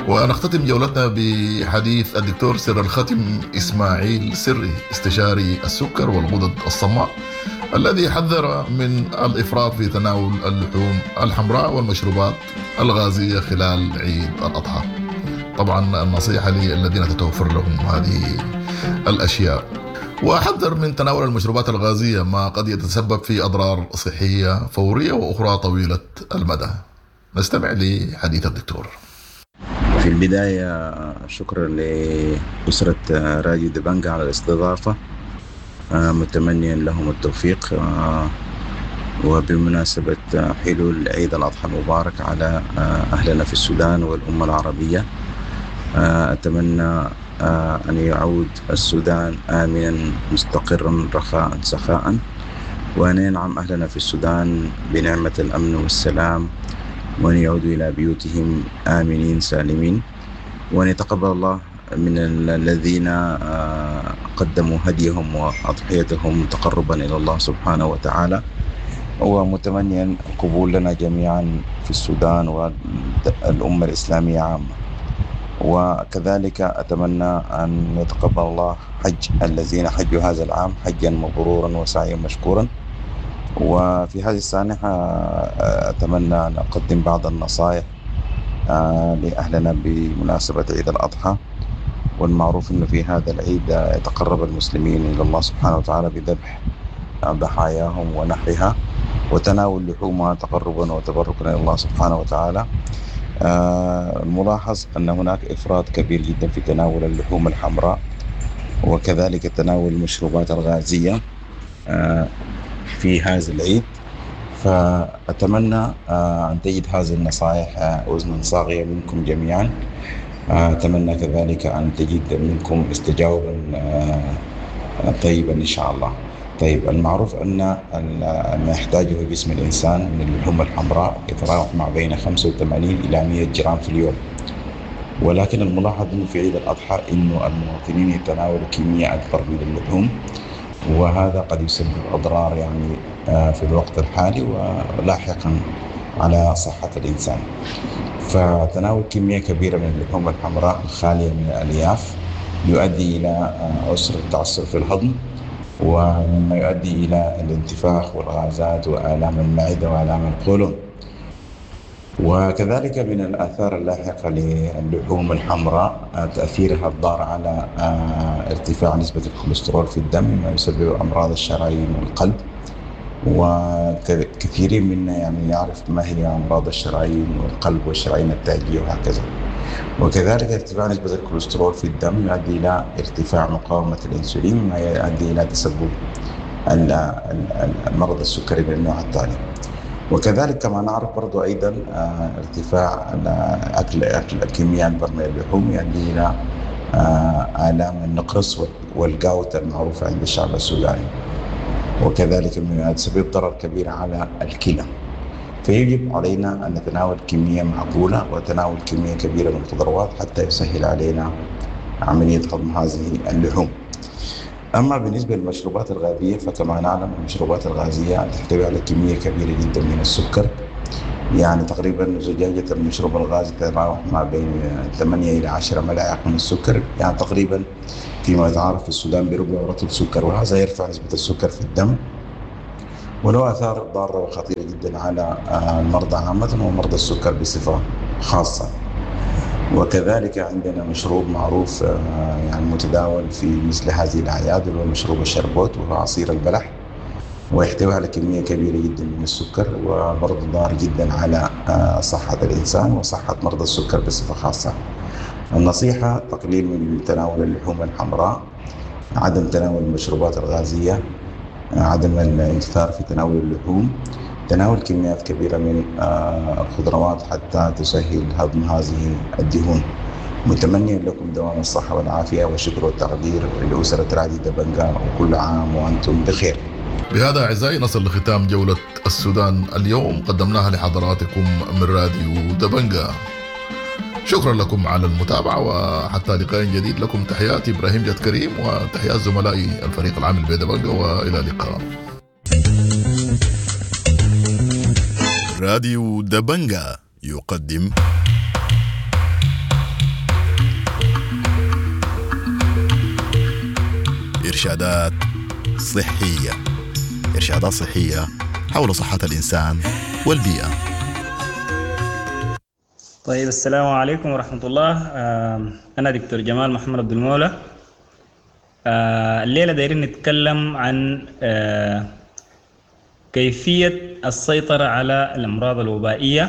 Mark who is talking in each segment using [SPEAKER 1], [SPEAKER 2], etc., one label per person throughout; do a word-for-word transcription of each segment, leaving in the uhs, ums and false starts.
[SPEAKER 1] ونختتم جولتنا بحديث الدكتور سر الختم إسماعيل سري، استشاري السكر والغدد الصماء، الذي حذر من الإفراط في تناول اللحوم الحمراء والمشروبات الغازية خلال عيد الأضحى. طبعا النصيحة للذين تتوفر لهم هذه الأشياء. وحذر من تناول المشروبات الغازية ما قد يتسبب في أضرار صحية فورية وأخرى طويلة المدى. نستمع لحديث الدكتور.
[SPEAKER 2] في البداية شكرا لأسرة راديو دبنجة على الاستضافة، متمنيا لهم التوفيق. وبمناسبة حلول عيد الأضحى المبارك على أهلنا في السودان والأمة العربية، أتمنى أن يعود السودان آمنا مستقرا رخاء سخاء، وأن ينعم أهلنا في السودان بنعمة الأمن والسلام، وأن يعودوا إلى بيوتهم آمنين سالمين، وأن يتقبل الله من الذين قدموا هديهم وأضحيتهم تقربا إلى الله سبحانه وتعالى، ومتمنيا قبول لنا جميعا في السودان والأمة الإسلامية عامة. وكذلك أتمنى أن يتقبل الله حج الذين حجوا هذا العام حجا مبرورا وسعيا مشكورا. وفي هذه السانحة أتمنى أن أقدم بعض النصائح لأهلنا بمناسبة عيد الأضحى. والمعروف أنه في هذا العيد يتقرب المسلمين إلى الله سبحانه وتعالى بذبح ضحاياهم ونحرها وتناول لحومها تقربا وتبركا إلى الله سبحانه وتعالى. الملاحظ أن هناك إفراط كبير جدا في تناول اللحوم الحمراء، وكذلك تناول المشروبات الغازية في هذا العيد. فأتمنى أن تجد هذه النصائح أذنا صاغية منكم جميعا. أتمنى كذلك أن تجد منكم استجابا طيبا إن شاء الله. طيب، المعروف أن ما يحتاجه جسم الإنسان من اللحوم الحمراء يتراوح ما بين خمسة وثمانين إلى مئة جرام في اليوم، ولكن الملاحظ في عيد الأضحى أنه المواطنين يتناولوا كمية أكبر من اللحوم، وهذا قد يسبب أضرار يعني في الوقت الحالي ولاحقا على صحة الإنسان. فتناول كمية كبيرة من اللحوم الحمراء الخالية من الألياف يؤدي إلى عسر التعسر في الهضم، ومما يؤدي إلى الانتفاخ والغازات وآلام المعدة وآلام القولون. وكذلك من الآثار اللاحقة للحوم الحمراء تأثيرها الضار على ارتفاع نسبة الكوليسترول في الدم، ما يسبب أمراض الشرايين والقلب. وكثيرين منا يعني يعرف ما هي أمراض الشرايين والقلب والشرايين التاجية وهكذا. وكذلك ارتفاع نسبة الكوليسترول في الدم يؤدي إلى ارتفاع مقاومة الأنسولين، ما يؤدي إلى تسبب المرض السكري من النوع الثاني. وكذلك كما نعرف برضو أيضا ارتفاع أكل أكل كمية أكبر من اللحوم يؤدي إلى آلام النقرس والجاوت المعروفة عند الشعب السوداني، وكذلك يسبب ضرر كبير على الكلى. فيجب علينا أن نتناول كمية معقولة وتناول كمية كبيرة من الخضروات حتى يسهل علينا عملية هضم هذه اللحوم. أما بالنسبة للمشروبات الغازية فكما نعلم المشروبات الغازية تحتوي على كمية كبيرة جدا من السكر، يعني تقريبا زجاجة المشروب الغازي تتراوح ما بين ثمانية إلى عشرة ملاعق من السكر، يعني تقريبا فيما يتعرف في السودان بربع رطل سكر، وهذا يرفع نسبة السكر في الدم وله آثار ضارة وخطيرة جدا على المرضى عامة ومرضى السكر بصفة خاصة. وكذلك عندنا مشروب معروف يعني متداول في مثل هذه الأعياد وهو مشروب الشربوت، وهو عصير البلح، ويحتوي على كمية كبيرة جدا من السكر، وبرضه ضار جدا على صحة الإنسان وصحة مرضى السكر بصفة خاصة. النصيحة تقليل من تناول اللحوم الحمراء، عدم تناول المشروبات الغازية، عدم الانتثار في تناول اللحوم، تناول كميات كبيرة من الخضروات حتى تسهل هضم هذه الدهون. متمنيا لكم دوام الصحة والعافية والشكر والتقدير لأسرة راديو دبنجة، وكل عام وأنتم بخير.
[SPEAKER 1] بهذا أعزائي نصل لختام جولة السودان اليوم، قدمناها لحضراتكم من راديو دبنجة. شكرا لكم على المتابعة، وحتى لقاء جديد لكم تحياتي إبراهيم جد كريم وتحيات زملائي الفريق العام بدبنجة، وإلى اللقاء. راديو دبنجة يقدم
[SPEAKER 3] إرشادات صحية، إرشادات صحية حول صحة الإنسان والبيئة.
[SPEAKER 4] طيب، السلام عليكم ورحمة الله. أنا دكتور جمال محمد عبد المولى. الليلة دايرين نتكلم عن كيفية السيطرة على الأمراض الوبائية.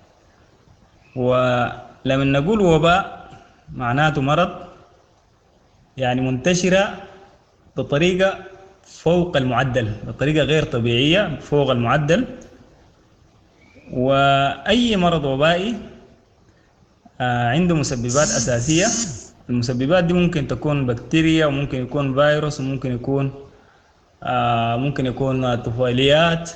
[SPEAKER 4] ولما نقول وباء معناته مرض يعني منتشرة بطريقة فوق المعدل، بطريقة غير طبيعية فوق المعدل. وأي مرض وبائي عنده مسببات أساسية. المسببات دي ممكن تكون بكتيريا، وممكن يكون فيروس، وممكن يكون ممكن يكون طفيليات.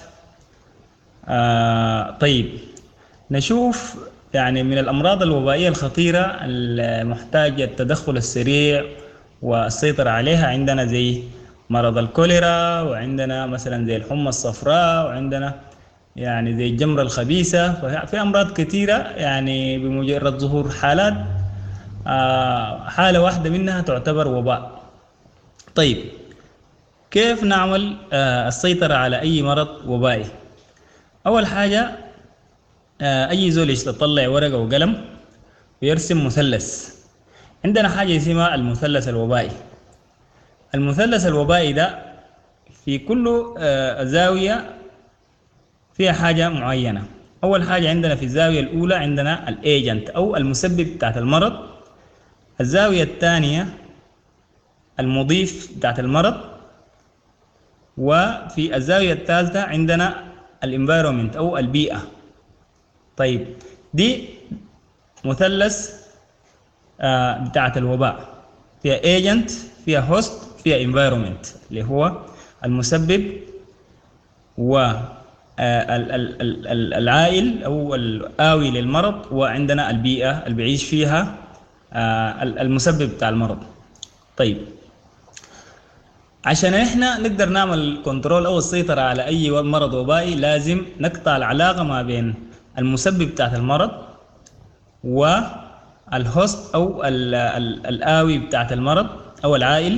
[SPEAKER 4] طيب، نشوف يعني من الأمراض الوبائية الخطيرة المحتاجة التدخل السريع والسيطرة عليها. عندنا زي مرض الكوليرا، وعندنا مثلا زي الحمى الصفراء، وعندنا يعني زي الجمرة الخبيثة. ففي أمراض كثيرة يعني بمجرد ظهور حالات حالة واحدة منها تعتبر وباء. طيب، كيف نعمل السيطرة على أي مرض وبائي؟ أول حاجة، أي زول يطلع ورقة وقلم ويرسم مثلث. عندنا حاجة اسمها المثلث الوبائي. المثلث الوبائي ده في كل زاوية فيها حاجة معينة. أول حاجة عندنا في الزاوية الأولى عندنا الإيجنت أو المسبب بتاعت المرض. الزاوية الثانية المضيف بتاعت المرض. وفي الزاوية الثالثة عندنا الانفايرومنت أو البيئة. طيب، دي مثلث بتاعت الوباء، فيها ايجنت، فيها هوست، فيها انفايرومنت اللي هو المسبب والعائل أو الآوي للمرض، وعندنا البيئة اللي بيعيش فيها المسبب بتاع المرض. طيب، عشان احنا نقدر نعمل كنترول او السيطرة على اي مرض وبائي لازم نقطع العلاقة ما بين المسبب بتاعت المرض والهوست او الآوي بتاعت المرض او العائل،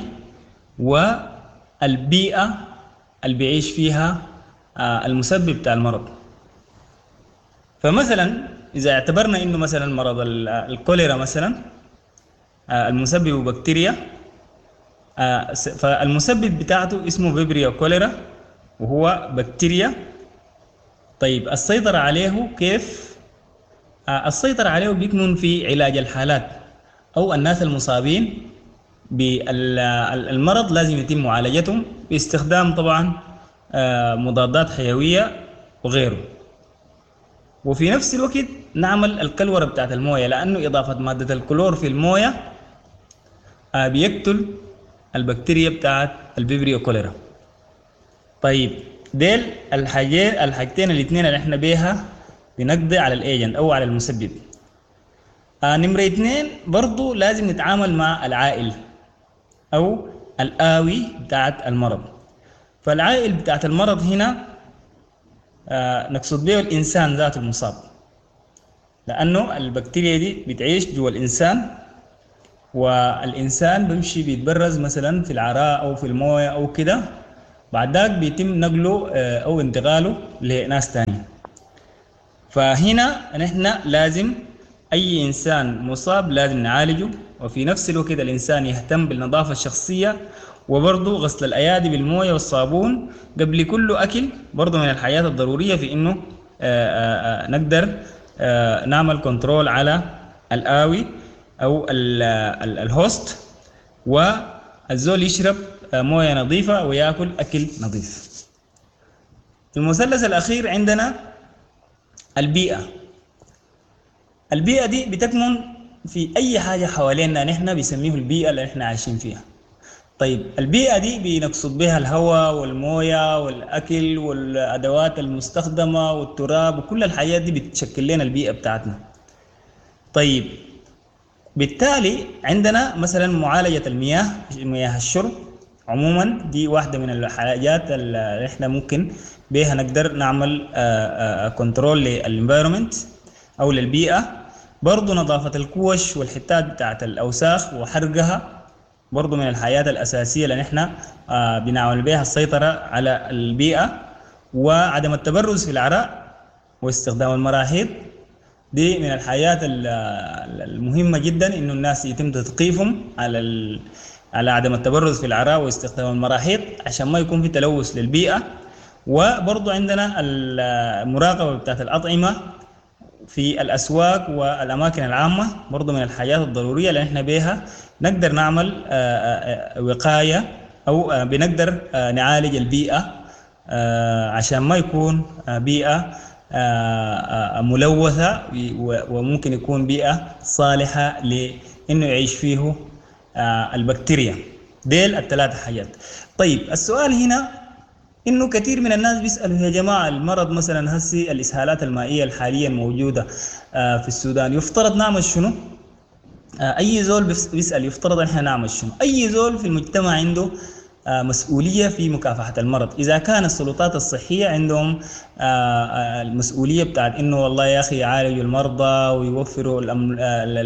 [SPEAKER 4] والبيئة اللي بيعيش فيها المسبب بتاع المرض. فمثلا اذا اعتبرنا انه مثلا مرض الكوليرا مثلا المسبب بكتيريا، فالمسبب بتاعته اسمه فيبريو كوليرا وهو بكتيريا. طيب، السيطرة عليه كيف؟ السيطرة عليه بيكمن في علاج الحالات أو الناس المصابين بالمرض لازم يتم معالجتهم باستخدام طبعا مضادات حيوية وغيره. وفي نفس الوقت نعمل الكلورة بتاعت الموية، لأنه إضافة مادة الكلور في الموية بيقتل البكتيريا بتاعت الفيبريو كوليرا. طيب، ديل الحاجين الحاجتين الاثنين اللي احنا بيها بنقضي على الايجنت او على المسبب. آه نمرة اثنين، برضو لازم نتعامل مع العائل او الآوي بتاعت المرض. فالعائل بتاعت المرض هنا آه نقصد به الانسان ذات المصاب، لانه البكتيريا دي بتعيش جوا الانسان، والإنسان بيمشي بيتبرز مثلا في العراء أو في الموية أو كده، بعد ذلك بيتم نقله أو انتقاله لناس تانية. فهنا نحن لازم أي إنسان مصاب لازم نعالجه، وفي نفس الوقت الإنسان يهتم بالنظافة الشخصية، وبرضه غسل الأيادي بالموية والصابون قبل كل أكل، برضه من الحياة الضرورية في إنه آآ آآ نقدر نعمل كنترول على الآوي أو الهوست، والزول يشرب موية نظيفة ويأكل أكل نظيف. المثلث الأخير عندنا البيئة. البيئة دي بتكمن في أي حاجة حوالينا نحن بيسميه البيئة اللي نحن عايشين فيها. طيب، البيئة دي بنقصد بها الهواء والموية والأكل والأدوات المستخدمة والتراب، وكل الحاجات دي بتشكل لنا البيئة بتاعتنا. طيب، بالتالي عندنا مثلا معالجة المياه، مياه الشرب عموما دي واحدة من الحاجات اللي احنا ممكن بها نقدر نعمل كنترول للانفايرومنت او للبيئة. برضو نظافة الكوش والحتات بتاعت الأوساخ وحرقها برضو من الحياة الأساسية اللي نحن آه بنعمل بها السيطرة على البيئة. وعدم التبرز في العراء واستخدام المراحيض دي من الحياة المهمة جدا، إنه الناس يتم تثقيفهم على ال... على عدم التبرز في العراء واستخدام المراحيض عشان ما يكون في تلوث للبيئة. وبرضو عندنا المراقبة بتاعت الأطعمة في الأسواق والأماكن العامة، برضو من الحاجات الضرورية اللي نحن بها نقدر نعمل وقاية أو بنقدر نعالج البيئة عشان ما يكون بيئة ملوثة، وممكن يكون بيئة صالحة لأنه يعيش فيه البكتيريا. ديل الثلاثة حاجات. طيب السؤال هنا إنه كثير من الناس بيسألوا يا جماعة المرض مثلا هسي الإسهالات المائية الحالية موجودة في السودان يفترض نعمل شنو؟ أي زول بيسأل يفترض إحنا نعمل شنو؟ أي زول في المجتمع عنده مسؤولية في مكافحة المرض. إذا كان السلطات الصحية عندهم المسؤولية بتاعت إنه والله يا أخي يعالجوا المرضى ويوفروا الأم...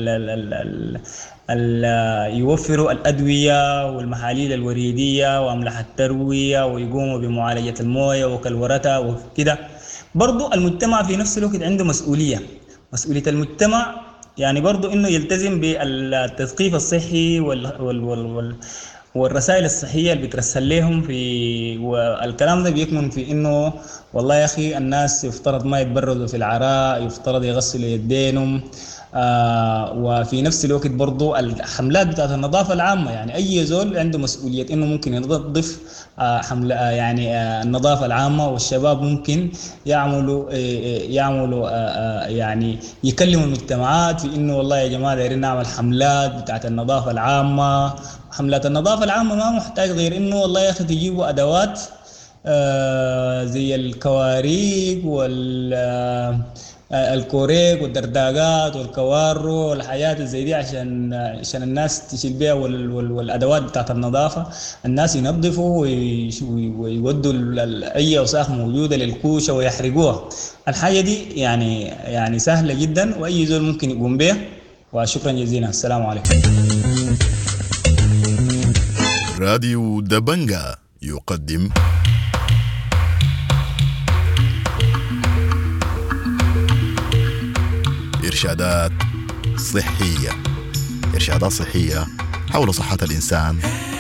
[SPEAKER 4] يوفروا الأدوية والمحاليل الوريدية وأملاح التروية ويقوموا بمعالجة الموية وكالورتها وكده، برضو المجتمع في نفس الوقت عنده مسؤولية. مسؤولية المجتمع يعني برضو إنه يلتزم بالتثقيف الصحي وال... وال... وال... والرسائل الصحية اللي بترسل لهم في، والكلام ده بيكمن في إنه والله يا أخي الناس يفترض ما يتبردوا في العراء، يفترض يغسلوا يدينهم. آه وفي نفس الوقت برضو الحملات بتاعت النظافة العامة، يعني أي زول عنده مسؤولية إنه ممكن ينظف آه حملة آه يعني آه النظافة العامة، والشباب ممكن يعملوا آه يعملوا آه آه يعني يكلموا المجتمعات في إنه والله يا جماعة دايرين نعمل حملات بتاعت النظافة العامة. حملات النظافة العامة ما محتاج غير إنه والله يا أخي تجيبوا أدوات آه زي الكواريك وال الكوريك والدرداقات والكوارو والحاجات زي دي عشان عشان الناس تشيل بيها، والادوات بتاعت النظافه الناس ينظفوا ويودوا اي اوساخ موجوده للكوشه ويحرقوها. الحاجه دي يعني يعني سهله جدا واي زول ممكن يقوم بها. وشكرا جزيلا. السلام عليكم.
[SPEAKER 3] راديو دبنجا يقدم إرشادات صحية. إرشادات صحية حول صحة الإنسان